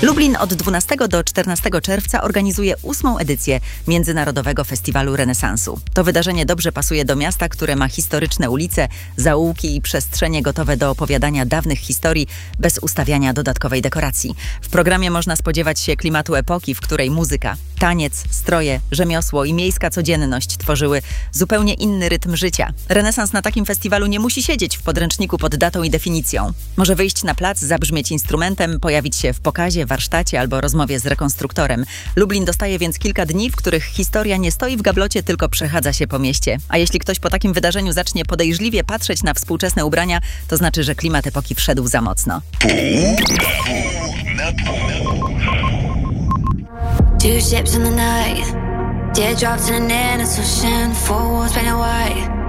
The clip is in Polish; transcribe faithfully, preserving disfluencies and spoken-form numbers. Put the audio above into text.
Lublin od dwunastego do czternastego czerwca organizuje ósmą edycję Międzynarodowego Festiwalu Renesansu. To wydarzenie dobrze pasuje do miasta, które ma historyczne ulice, zaułki i przestrzenie gotowe do opowiadania dawnych historii bez ustawiania dodatkowej dekoracji. W programie można spodziewać się klimatu epoki, w której muzyka, taniec, stroje, rzemiosło i miejska codzienność tworzyły zupełnie inny rytm życia. Renesans na takim festiwalu nie musi siedzieć w podręczniku pod datą i definicją. Może wyjść na plac, zabrzmieć instrumentem, pojawić się w pokazie, warsztacie albo rozmowie z rekonstruktorem. Lublin dostaje więc kilka dni, w których historia nie stoi w gablocie, tylko przechadza się po mieście. A jeśli ktoś po takim wydarzeniu zacznie podejrzliwie patrzeć na współczesne ubrania, to znaczy, że klimat epoki wszedł za mocno. Two ships in the night, teardrops in an innocent ocean, four walls painted white.